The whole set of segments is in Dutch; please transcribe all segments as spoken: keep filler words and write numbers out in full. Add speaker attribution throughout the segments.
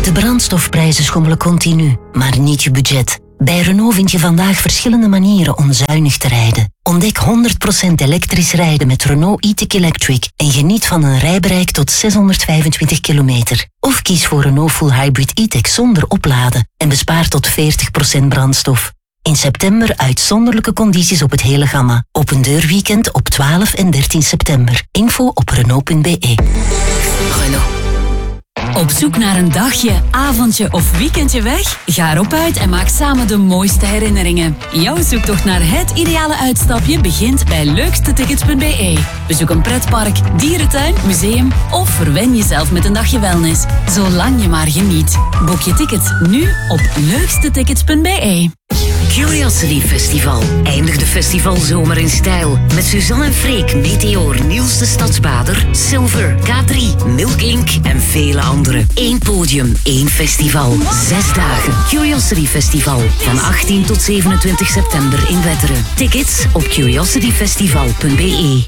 Speaker 1: De brandstofprijzen schommelen continu, maar niet je budget. Bij Renault vind je vandaag verschillende manieren om zuinig te rijden. Ontdek honderd procent elektrisch rijden met Renault e-Tech Electric en geniet van een rijbereik tot zeshonderdvijfentwintig kilometer. Of kies voor Renault Full Hybrid e-Tech zonder opladen en bespaar tot veertig procent brandstof. In september uitzonderlijke condities op het hele gamma. Open deurweekend op twaalf en dertien september. Info op Renault punt be. Renault.
Speaker 2: Op zoek naar een dagje, avondje of weekendje weg? Ga erop uit en maak samen de mooiste herinneringen. Jouw zoektocht naar het ideale uitstapje begint bij leukstetickets punt be. Bezoek een pretpark, dierentuin, museum of verwen jezelf met een dagje wellness. Zolang je maar geniet. Boek je tickets nu op leukstetickets punt be.
Speaker 3: Curiosity Festival. Eindig de festivalzomer in stijl. Met Suzanne en Freek, Meteor, Niels de Stadsbader, Silver, K drie, Milk Incorporated en vele anderen. Eén podium, één festival. Zes dagen. Curiosity Festival. Van achttien tot zevenentwintig september in Wetteren. Tickets op curiosity festival punt be.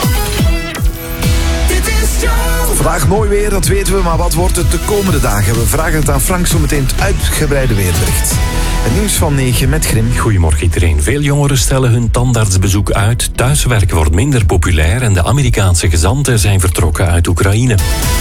Speaker 4: Vandaag mooi weer, dat weten we, maar wat wordt het de komende dagen? We vragen het aan Frank zo meteen het uitgebreide weerbericht. Het nieuws van negen met Grim.
Speaker 5: Goedemorgen iedereen. Veel jongeren stellen hun tandartsbezoek uit. Thuiswerken wordt minder populair en de Amerikaanse gezanten zijn vertrokken uit Oekraïne.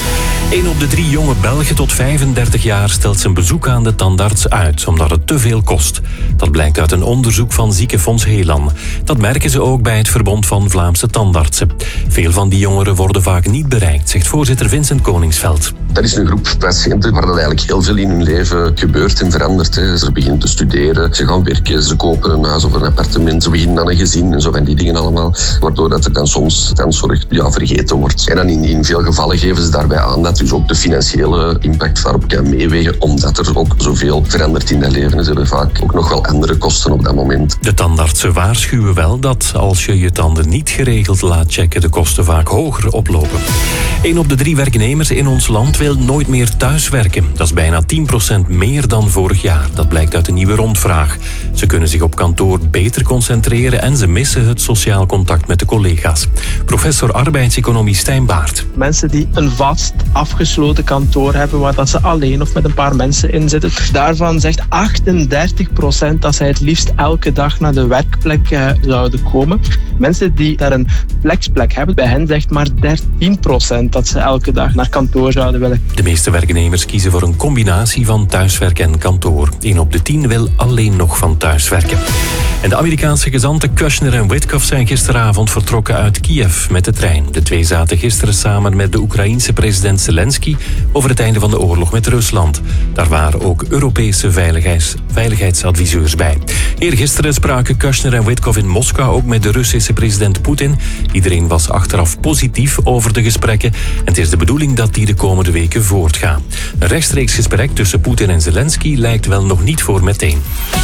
Speaker 5: Een op de drie jonge Belgen tot vijfendertig jaar stelt zijn bezoek aan de tandarts uit, omdat het te veel kost. Dat blijkt uit een onderzoek van Ziekenfonds Helan. Dat merken ze ook bij het Verbond van Vlaamse Tandartsen. Veel van die jongeren worden vaak niet bereikt, zegt voorzitter Vincent Koningsveld.
Speaker 6: Dat is een groep patiënten waar dat eigenlijk heel veel in hun leven gebeurt en verandert. Hè. Ze beginnen te studeren, ze gaan werken, ze kopen een huis of een appartement, ze beginnen aan een gezin en zo van die dingen allemaal. Waardoor dat er dan soms tandzorg ja, vergeten wordt. En dan in, in veel gevallen geven ze daarbij aan dat dus ook de financiële impact daarop kan meewegen, omdat er ook zoveel verandert in dat leven. Ze hebben vaak ook nog wel andere kosten op dat moment.
Speaker 5: De tandartsen waarschuwen wel dat als je je tanden niet geregeld laat checken, de kosten vaak hoger oplopen. Een op de drie werknemers in ons land wil nooit meer thuiswerken. Dat is bijna tien procent meer dan vorig jaar. Dat blijkt uit een nieuwe rondvraag. Ze kunnen zich op kantoor beter concentreren en ze missen het sociaal contact met de collega's. Professor arbeidseconomie Stijn Baart.
Speaker 7: Mensen die een vast afgesloten kantoor hebben waar dat ze alleen of met een paar mensen in zitten. Daarvan zegt achtendertig procent dat zij het liefst elke dag naar de werkplek uh, zouden komen. Mensen die daar een flexplek hebben, bij hen zegt maar dertien procent dat ze elke dag naar kantoor zouden willen.
Speaker 5: De meeste werknemers kiezen voor een combinatie van thuiswerk en kantoor. Een op de tien wil alleen nog van thuiswerken. En de Amerikaanse gezanten Kushner en Witkoff zijn gisteravond vertrokken uit Kiev met de trein. De twee zaten gisteren samen met de Oekraïense president Zelensky over het einde van de oorlog met Rusland. Daar waren ook Europese veiligheids, veiligheidsadviseurs bij. Eergisteren spraken Kushner en Witkoff in Moskou ook met de Russische president Poetin. Iedereen was achteraf positief over de gesprekken en het is de bedoeling dat die de komende weken voortgaan. Een rechtstreeks gesprek tussen Poetin en Zelensky lijkt wel nog niet voor meteen.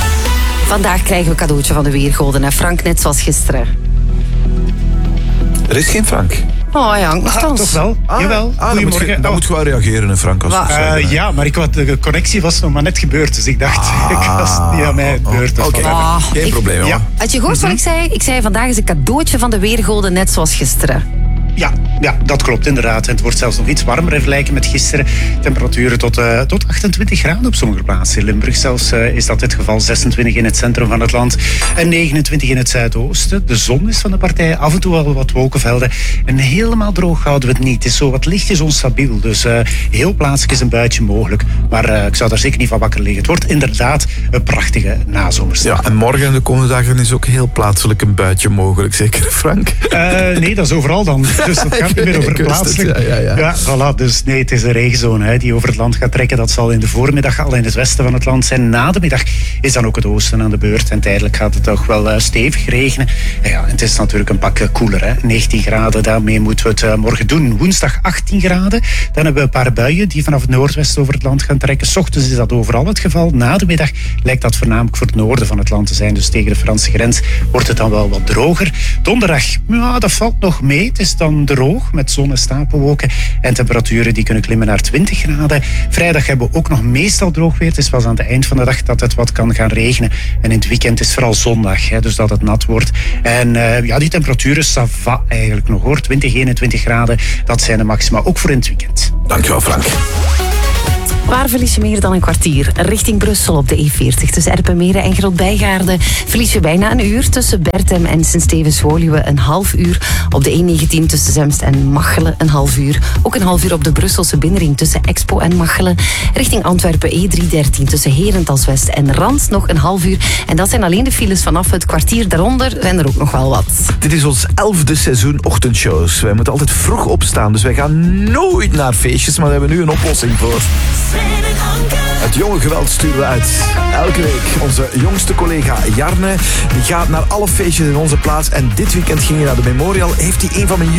Speaker 8: Vandaag krijgen we een cadeautje van de weergoden, hè Frank, net zoals gisteren.
Speaker 4: Er is geen Frank.
Speaker 8: Oh ja, nog
Speaker 9: ah, toch wel.
Speaker 4: Ah,
Speaker 9: Jawel.
Speaker 4: Ah, dan moet je, dan moet je wel reageren, hè, Frank. Als
Speaker 9: uh, uh, ja, maar ik, wat, de connectie was nog maar net gebeurd, dus ik dacht, ah, ik was niet aan mij het beurt.
Speaker 4: Oké, okay. ah, geen ik, probleem.
Speaker 9: Ja.
Speaker 8: Had je gehoord wat ik zei? Ik zei vandaag is een cadeautje van de weergoden, net zoals gisteren.
Speaker 9: Ja, ja, dat klopt inderdaad. Het wordt zelfs nog iets warmer in vergelijking met gisteren. Temperaturen tot, uh, tot achtentwintig graden op sommige plaatsen. In Limburg zelfs uh, is dat het geval. zesentwintig in het centrum van het land en negenentwintig in het zuidoosten. De zon is van de partij, af en toe wel wat wolkenvelden. En helemaal droog houden we het niet. Het is zo wat lichtjes onstabiel. Dus uh, heel plaatselijk is een buitje mogelijk. Maar uh, ik zou daar zeker niet van wakker liggen. Het wordt inderdaad een prachtige nazomersdag.
Speaker 4: Ja, en morgen en de komende dagen is ook heel plaatselijk een buitje mogelijk. Zeker, Frank?
Speaker 9: Uh, nee, dat is overal dan. Dus dat gaat niet meer over plaatselijk.
Speaker 4: Het, ja, ja, ja.
Speaker 9: ja, voilà. Dus nee, het is een regenzone hè, die over het land gaat trekken. Dat zal in de voormiddag al in het westen van het land zijn. Na de middag is dan ook het oosten aan de beurt. En tijdelijk gaat het toch wel uh, stevig regenen. Ja, ja, het is natuurlijk een pak uh, koeler. Hè. negentien graden, daarmee moeten we het uh, morgen doen. Woensdag achttien graden. Dan hebben we een paar buien die vanaf het noordwesten over het land gaan trekken. 's Ochtends is dat overal het geval. Na de middag lijkt dat voornamelijk voor het noorden van het land te zijn. Dus tegen de Franse grens wordt het dan wel wat droger. Donderdag, ja, dat valt nog mee. Het is dan droog met zon en stapelwolken en temperaturen die kunnen klimmen naar twintig graden. Vrijdag hebben we ook nog meestal droog weer. Het is pas aan het eind van de dag dat het wat kan gaan regenen. En in het weekend is vooral zondag, hè, dus dat het nat wordt. En uh, ja, die temperaturen ça va eigenlijk nog hoor. twintig, eenentwintig graden, dat zijn de maxima ook voor in het weekend.
Speaker 4: Dankjewel, Frank.
Speaker 8: Waar verlies je meer dan een kwartier? Richting Brussel op de E veertig tussen Erpenmeren en Grootbijgaarde verlies je bijna een uur. Tussen Bertem en Sint-Stevens-Woluwe een half uur. Op de E negentien tussen Zemst en Machelen een half uur. Ook een half uur op de Brusselse binnenring tussen Expo en Machelen. Richting Antwerpen E driehonderddertien tussen Herentals-West en Rans nog een half uur. En dat zijn alleen de files vanaf het kwartier. Daaronder zijn er ook nog wel wat.
Speaker 4: Dit is ons elfde seizoen ochtendshows. Wij moeten altijd vroeg opstaan, dus wij gaan nooit naar feestjes, maar we hebben nu een oplossing voor. Het jonge geweld sturen we uit. Elke week onze jongste collega Jarne, die gaat naar alle feestjes in onze plaats. En dit weekend ging hij naar de Memorial. Heeft hij een van mijn